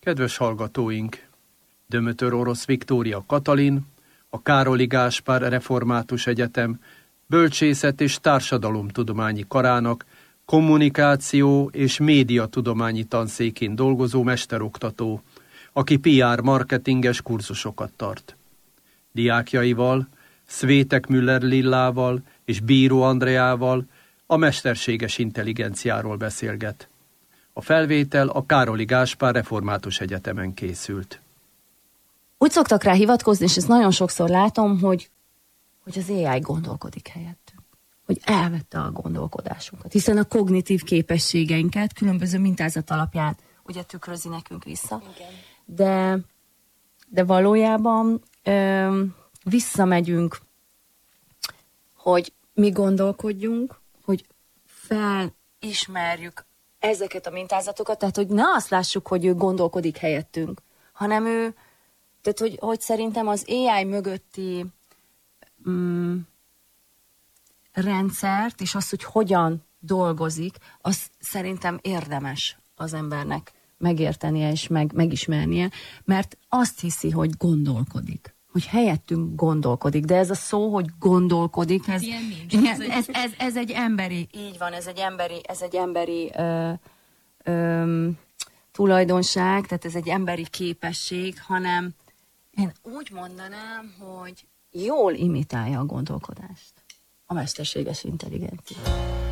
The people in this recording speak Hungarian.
Kedves hallgatóink! Dömötör Orosz Viktória Katalin, a Károli Gáspár Református Egyetem Bölcsészet- és Társadalomtudományi Karának kommunikáció- és médiatudományi tanszékén dolgozó mesteroktató, aki PR marketinges kurzusokat tart. Diákjaival, Szvétek Müller Lillával és Bíró Andreával a mesterséges intelligenciáról beszélget. A felvétel a Károli Gáspár Református Egyetemen készült. Úgy szoktak rá hivatkozni, és ezt nagyon sokszor látom, hogy az AI gondolkodik helyettünk. Hogy elvette a gondolkodásunkat. Hiszen a kognitív képességeinket különböző mintázat alapján ugye tükrözi nekünk vissza. Igen. De valójában visszamegyünk, hogy mi gondolkodjunk, hogy felismerjük ezeket a mintázatokat, tehát hogy ne azt lássuk, hogy ő gondolkodik helyettünk, hanem ő, tehát hogy szerintem az AI mögötti rendszert, és azt, hogy hogyan dolgozik, azt szerintem érdemes az embernek megértenie és megismernie, mert azt hiszi, hogy gondolkodik. Hogy helyettünk gondolkodik, de ez a szó, hogy gondolkodik, ez egy emberi, így van, ez egy emberi tulajdonság, tehát ez egy emberi képesség, hanem én úgy mondanám, hogy jól imitálja a gondolkodást a mesterséges intelligencia.